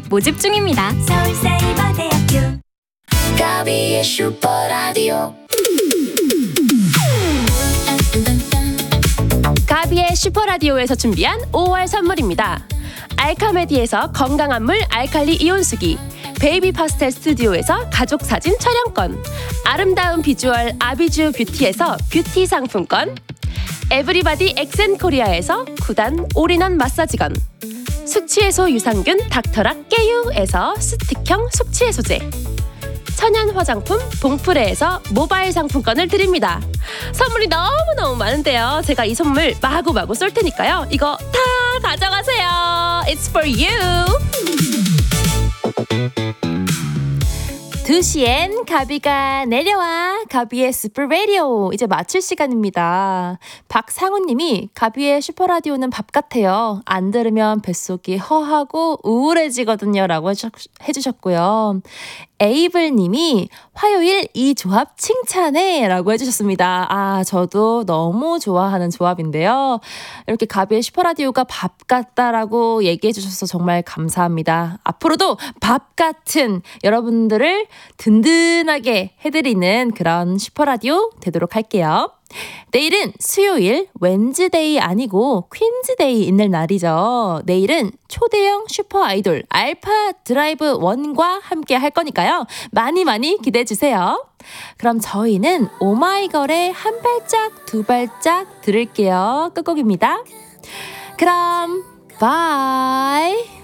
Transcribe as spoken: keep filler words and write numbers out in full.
모집 중입니다. 서울사이버대학교 가비의 슈퍼라디오. 가비의 슈퍼라디오에서 준비한 오월 선물입니다. 알카메디에서 건강한 물 알칼리 이온수기, 베이비 파스텔 스튜디오에서 가족사진 촬영권, 아름다운 비주얼 아비주 뷰티에서 뷰티 상품권, 에브리바디 엑센코리아에서 구단 올인원 마사지건, 숙취해소 유산균 닥터락 깨유에서 스틱형 숙취해소제, 천연 화장품 봉프레에서 모바일 상품권을 드립니다. 선물이 너무너무 많은데요. 제가 이 선물 마구마구 쏠 테니까요. 이거 다 가져가세요. It's for you. 두 시엔 가비가 내려와. 가비의 슈퍼라디오 이제 마칠 시간입니다. 박상훈님이 가비의 슈퍼라디오는 밥 같아요. 안 들으면 뱃속이 허하고 우울해지거든요 라고 해주셨고요. 에이블님이 화요일 이 조합 칭찬해 라고 해주셨습니다. 아, 저도 너무 좋아하는 조합인데요. 이렇게 가비의 슈퍼라디오가 밥 같다라고 얘기해 주셔서 정말 감사합니다. 앞으로도 밥 같은 여러분들을 든든하게 해드리는 그런 슈퍼라디오 되도록 할게요. 내일은 수요일 웬즈데이 아니고 퀸즈데이 있는 날이죠. 내일은 초대형 슈퍼 아이돌 알파 드라이브 원과 함께 할 거니까요. 많이 많이 기대해 주세요. 그럼 저희는 오마이걸의 한 발짝 두 발짝 들을게요. 끝곡입니다. 그럼 바이.